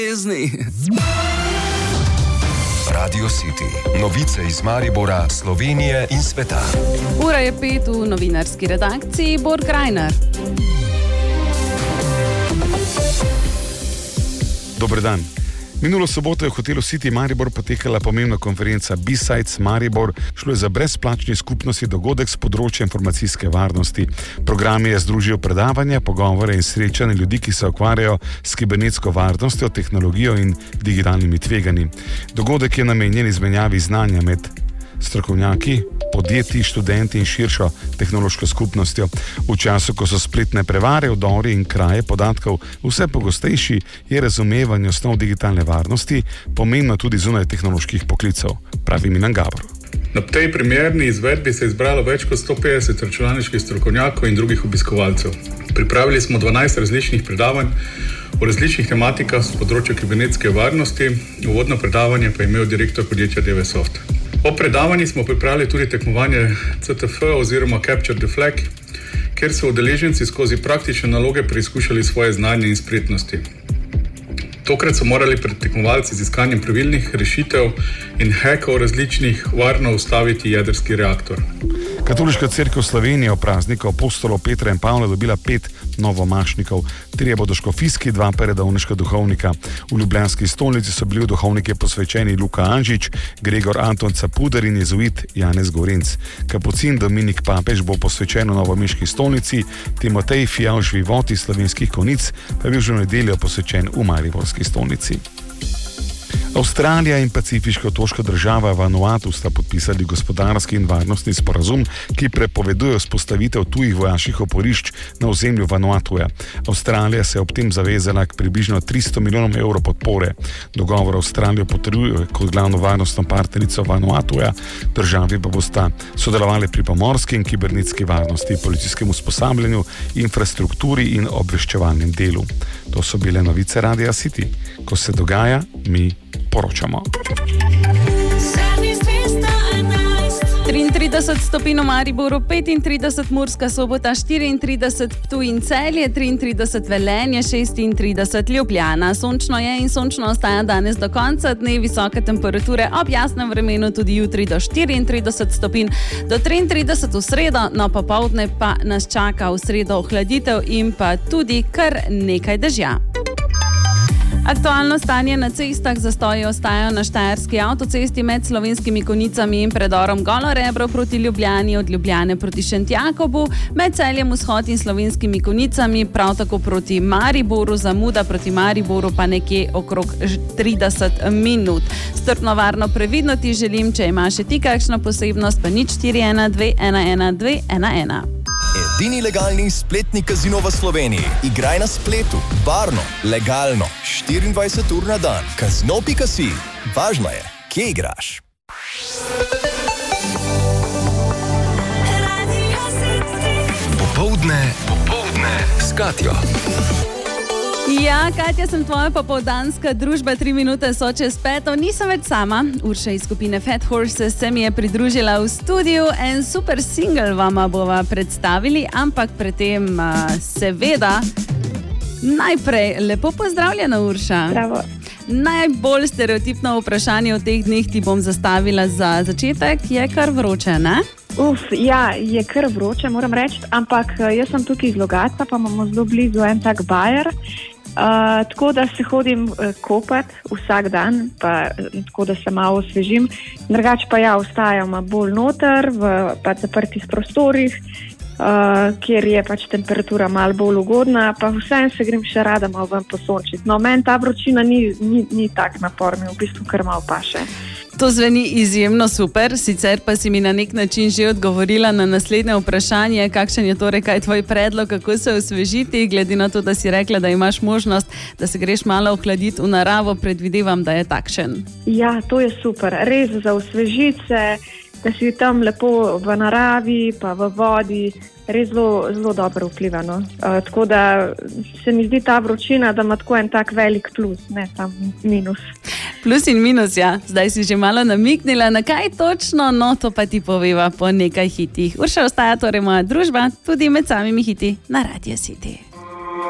Radio City. Novice iz Maribora, Slovenije in sveta. Ura je 5 v novinarski redakciji. Borg Rajner. Dober dan. Minulo soboto je v hotelu City Maribor potekala pomembna konferenca B-Sides Maribor. Šlo je za brezplačni skupnostni dogodek z področja informacijske varnosti. Program je združil predavanja, pogovore in srečanje ljudi, ki se ukvarjajo s kibernetsko varnostjo, tehnologijo in digitalnimi tveganji. Dogodek je namenjen izmenjavi znanja med strokovnjaki, podjetji, študenti in širšo tehnološko skupnostjo. V času, ko so spletne prevare, vdori in kraje podatkov vse pogostejši, je razumevanje osnov digitalne varnosti pomembno tudi zunaj tehnoloških poklicev, pravi Milan Gabor. Na tej primerni izvedbi se je izbralo več kot 150 računalniških strokovnjakov in drugih obiskovalcev. Pripravili smo 12 različnih predavanj o različnih tematikah z področja kibernetske varnosti. Uvodno predavanje pa je imel direktor podjetja DVSoft. Po predavanji smo pripravili tudi tekmovanje CTF oziroma Capture the Flag, kjer so udeleženci skozi praktične naloge preizkušali svoje znanje in spretnosti. Tokrat so morali tekmovalci z iskanjem pravilnih rešitev in hackov različnih varno ustaviti jedrski reaktor. Katoliška cerkev Slovenije v prazniku apostolov Petra in Pavla dobila 5 novomašnikov. 3 bodo škofijski, 2 pa redovniška duhovnika. V ljubljanski stolnici so bili v duhovnike posvečeni Luka Anžič, Gregor Anton Capuder in jezuit Janez Gorenc. Kapucin Dominik Papež bo posvečen v novomeški stolnici, Timotej Fijavž Vivot iz Slovenskih Konjic pa je bil že v nedeljo posvečen v mariborski stolnici. Avstralija in pacifiška otoška država Vanuatu sta podpisali gospodarski in varnostni sporazum, ki prepoveduje vzpostavitev tujih vojaških oporišč na ozemlju Vanuatuja. Avstralija se je ob tem zavezala k približno 300 milijonom evrov podpore. Dogovor Avstralijo potrjuje kot glavno varnostno partnerico Vanuatuja, državi pa bosta sodelovali pri pomorski in kibernetski varnosti, policijskem usposabljanju, infrastrukturi in obveščevalnem delu. To so bile novice Radia City. Ko se dogaja, mi poročamo. 33 stopinj v Mariboru, 35 Murska Sobota, 34 Ptuj in Celje, 33 Velenje, 36 Ljubljana. Sončno je in sončno ostaja danes do konca dne, visoke temperature ob jasnem vremenu tudi jutri do 34 stopinj, do 33 v sredo, no popoldne pa nas čaka v sredo ohladitev in pa tudi kar nekaj dežja. Aktualno stanje na cestah, zastoji ostajajo na štajerski avtocesti med Slovenskimi Konjicami in predorom Golo Rebro proti Ljubljani, od Ljubljane proti Šentjakobu, med Celjem Vzhod in Slovenskimi Konjicami, prav tako proti Mariboru, zamuda proti Mariboru pa nekje okrog 30 minut. Strpno, varno, previdno ti želim, če imaš še ti kakšno posebnost, pa 041 211 211. Edini legalni spletni kazino v Sloveniji. Igraj na spletu, varno, legalno, 24 ur na dan. Kazino.si. Važno je, kje igraš. Popoldne s Katjo. Ja, Katja, sem tvoja popoldanska družba, 3 minute so čez 5. Nisem več sama. Urša iz skupine Fat Horses se mi je pridružila v studiu. En super single vama bova predstavili, ampak pred tem seveda najprej lepo pozdravljena, Urša. Bravo. Najbolj stereotipno vprašanje v teh dneh ti bom zastavila za začetek. Je kar vroče, ne? Ja, je kar vroče, moram reči, ampak jaz sem tukaj iz Logatca, pa imamo zelo blizu en tak bajer, tako da se hodim kopati vsak dan, pa tako da se malo osvežim. Drugače pa ja, ostajamo bolj noter, v zaprtih prostorih, kjer je pač temperatura malo bolj ugodna, pa vseeno se grem še rada malo ven posončiti. No, meni ta vročina ni tak naporna, v bistvu kar malo paše. To zveni izjemno super, sicer pa si mi na nek način že odgovorila na naslednje vprašanje, kakšen je torej kaj tvoj predlog, kako se osvežiti, glede na to, da si rekla, da imaš možnost, da se greš malo ohladiti v naravo, predvidevam, da je takšen. Ja, to je super, res za osvežiti se, da si tam lepo v naravi, pa v vodi, res zelo dobro vpliva. No? Tako da se mi zdi ta vročina, da ima tako en tak velik plus, ne tam minus. Plus in minus, ja. Zdaj si že malo namignila, na kaj točno, no to pa ti poveva po nekaj hitih. Urša ostaja torej moja družba, tudi med samimi hiti na Radio City.